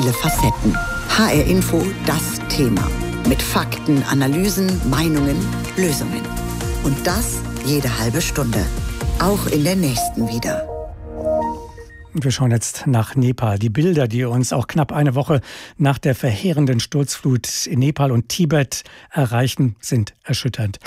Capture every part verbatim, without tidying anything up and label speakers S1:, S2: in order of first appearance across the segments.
S1: viele Facetten. H R Info, das Thema. Mit Fakten, Analysen, Meinungen, Lösungen. Und das jede halbe Stunde. Auch in der nächsten wieder.
S2: Wir schauen jetzt nach Nepal. Die Bilder, die uns auch knapp eine Woche nach der verheerenden Sturzflut in Nepal und Tibet erreichen, sind erschütternd.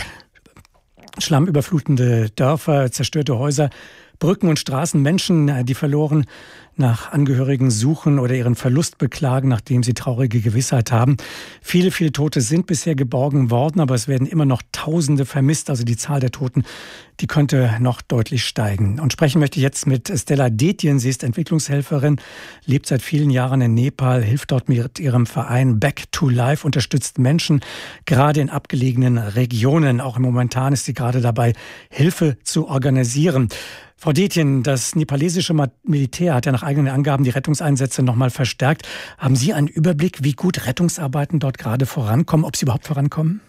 S2: Schlammüberflutende Dörfer, zerstörte Häuser, Brücken und Straßen, Menschen, die verloren nach Angehörigen suchen oder ihren Verlust beklagen, nachdem sie traurige Gewissheit haben. Viele, viele Tote sind bisher geborgen worden, aber es werden immer noch Tausende vermisst. Also die Zahl der Toten, die könnte noch deutlich steigen. Und sprechen möchte ich jetzt mit Stella Detjen. Sie ist Entwicklungshelferin, lebt seit vielen Jahren in Nepal, hilft dort mit ihrem Verein Back to Life, unterstützt Menschen gerade in abgelegenen Regionen. Auch momentan ist sie gerade dabei, Hilfe zu organisieren. Frau Detjen, das nepalesische Militär hat ja nach eigenen Angaben die Rettungseinsätze noch mal verstärkt. Haben Sie einen Überblick, wie gut Rettungsarbeiten dort gerade vorankommen, ob sie überhaupt vorankommen?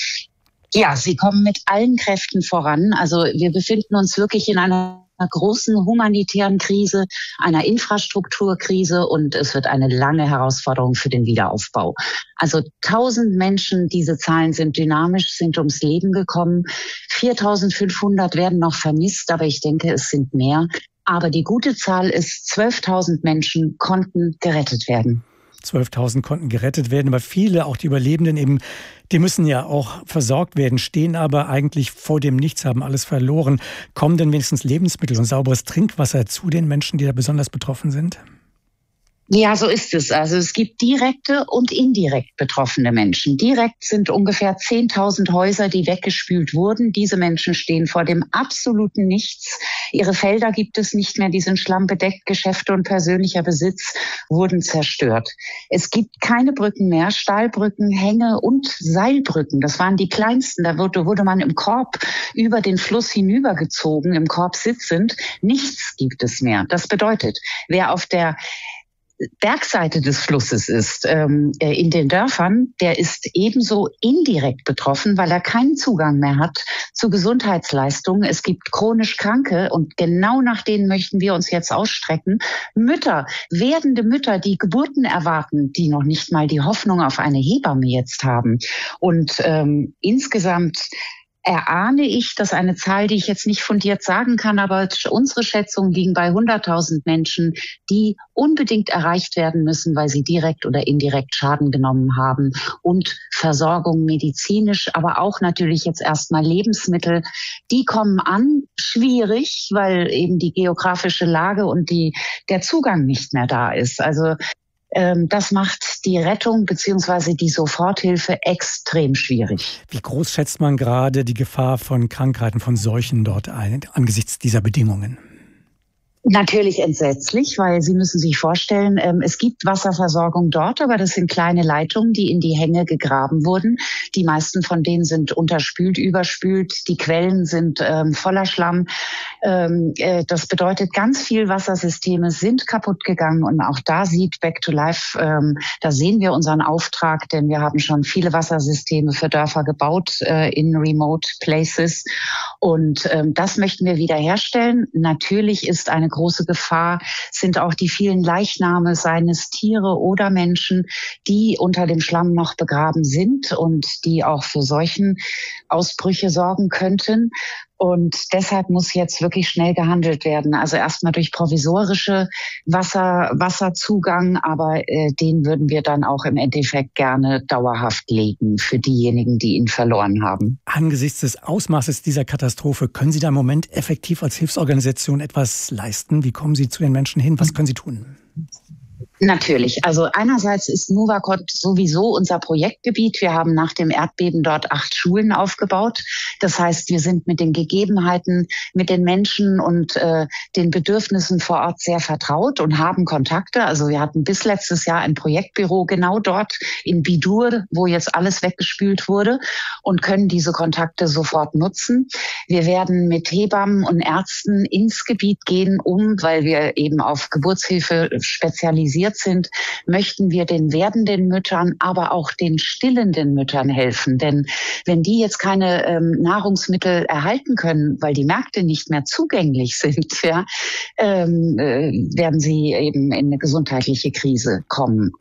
S3: Ja, sie kommen mit allen Kräften voran. Also wir befinden uns wirklich in einer einer großen humanitären Krise, einer Infrastrukturkrise, und es wird eine lange Herausforderung für den Wiederaufbau. Also tausend Menschen, diese Zahlen sind dynamisch, sind ums Leben gekommen. viertausendfünfhundert werden noch vermisst, aber ich denke, es sind mehr. Aber die gute Zahl ist, zwölftausend Menschen konnten gerettet werden.
S2: zwölftausend konnten gerettet werden, aber viele, auch die Überlebenden eben, die müssen ja auch versorgt werden, stehen aber eigentlich vor dem Nichts, haben alles verloren. Kommen denn wenigstens Lebensmittel und sauberes Trinkwasser zu den Menschen, die da besonders betroffen sind?
S3: Ja, so ist es. Also es gibt direkte und indirekt betroffene Menschen. Direkt sind ungefähr zehntausend Häuser, die weggespült wurden. Diese Menschen stehen vor dem absoluten Nichts. Ihre Felder gibt es nicht mehr, die sind schlammbedeckt. Geschäfte und persönlicher Besitz wurden zerstört. Es gibt keine Brücken mehr, Stahlbrücken, Hänge und Seilbrücken. Das waren die kleinsten. Da wurde, wurde man im Korb über den Fluss hinübergezogen, im Korb sitzend. Nichts gibt es mehr. Das bedeutet, wer auf der Bergseite des Flusses ist, ähm, in den Dörfern, der ist ebenso indirekt betroffen, weil er keinen Zugang mehr hat zu Gesundheitsleistungen. Es gibt chronisch Kranke, und genau nach denen möchten wir uns jetzt ausstrecken. Mütter, werdende Mütter, die Geburten erwarten, die noch nicht mal die Hoffnung auf eine Hebamme jetzt haben. Und ähm, insgesamt erahne ich, dass eine Zahl, die ich jetzt nicht fundiert sagen kann, aber unsere Schätzungen liegen bei hunderttausend Menschen, die unbedingt erreicht werden müssen, weil sie direkt oder indirekt Schaden genommen haben. Und Versorgung medizinisch, aber auch natürlich jetzt erstmal Lebensmittel, die kommen an, schwierig, weil eben die geografische Lage und die, der Zugang nicht mehr da ist. Also das macht die Rettung bzw. die Soforthilfe extrem schwierig.
S2: Wie groß schätzt man gerade die Gefahr von Krankheiten, von Seuchen dort ein, angesichts dieser Bedingungen?
S3: Natürlich entsetzlich, weil Sie müssen sich vorstellen, ähm, es gibt Wasserversorgung dort, aber das sind kleine Leitungen, die in die Hänge gegraben wurden. Die meisten von denen sind unterspült, überspült. Die Quellen sind ähm, voller Schlamm. Ähm, äh, das bedeutet, ganz viel Wassersysteme sind kaputt gegangen, und auch da sieht Back to Life, ähm, da sehen wir unseren Auftrag, denn wir haben schon viele Wassersysteme für Dörfer gebaut äh, in remote places, und ähm, das möchten wir wiederherstellen. Natürlich ist eine große Gefahr, sind auch die vielen Leichname, seien es Tiere oder Menschen, die unter dem Schlamm noch begraben sind und die auch für solchen Ausbrüche sorgen könnten. Und deshalb muss jetzt wirklich schnell gehandelt werden. Also erstmal durch provisorische Wasser, Wasserzugang, aber äh, den würden wir dann auch im Endeffekt gerne dauerhaft legen für diejenigen, die ihn verloren haben.
S2: Angesichts des Ausmaßes dieser Katastrophe, können Sie da im Moment effektiv als Hilfsorganisation etwas leisten? Wie kommen Sie zu den Menschen hin? Was können Sie tun?
S3: Natürlich. Also einerseits ist Nuwakot sowieso unser Projektgebiet. Wir haben nach dem Erdbeben dort acht Schulen aufgebaut. Das heißt, wir sind mit den Gegebenheiten, mit den Menschen und äh, den Bedürfnissen vor Ort sehr vertraut und haben Kontakte. Also wir hatten bis letztes Jahr ein Projektbüro genau dort in Bidur, wo jetzt alles weggespült wurde, und können diese Kontakte sofort nutzen. Wir werden mit Hebammen und Ärzten ins Gebiet gehen, um, weil wir eben auf Geburtshilfe spezialisiert sind, möchten wir den werdenden Müttern, aber auch den stillenden Müttern helfen. Denn wenn die jetzt keine ähm, Nahrungsmittel erhalten können, weil die Märkte nicht mehr zugänglich sind, ja, ähm, äh, werden sie eben in eine gesundheitliche Krise kommen.